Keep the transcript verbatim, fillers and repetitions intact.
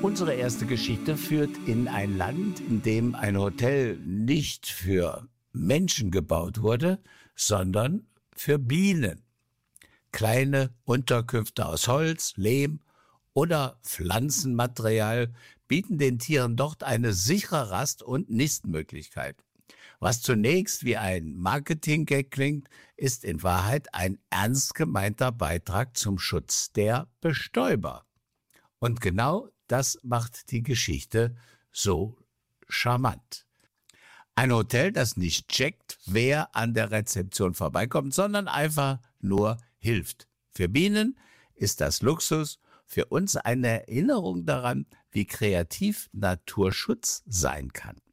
Unsere erste Geschichte führt in ein Land, in dem ein Hotel nicht für Menschen gebaut wurde, sondern für Bienen. Kleine Unterkünfte aus Holz, Lehm oder Pflanzenmaterial bieten den Tieren dort eine sichere Rast und Nistmöglichkeit. Was zunächst wie ein Marketing-Gag klingt, ist in Wahrheit ein ernst gemeinter Beitrag zum Schutz der Bestäuber. Und genau das macht die Geschichte so charmant. Ein Hotel, das nicht checkt, wer an der Rezeption vorbeikommt, sondern einfach nur hilft. Für Bienen ist das Luxus, für uns eine Erinnerung daran, wie kreativ Naturschutz sein kann.